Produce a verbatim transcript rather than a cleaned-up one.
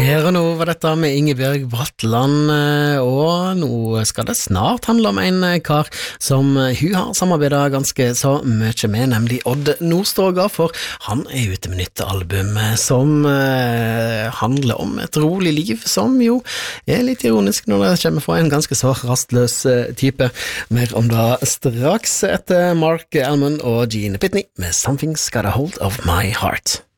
Her og nå var dette med Ingebjørg Bratland, og nå skal det snart handle om en kar som hun har samarbeidet ganske så mye med, nemlig Odd Nordstoga, for han er ute med nytt album som eh, handler om et rolig liv, som jo er litt ironisk når det kommer fra en ganske så rastløs eh, type. Mer om det straks etter Mark Almond og Gene Pitney med Something's Got a Hold of My Heart.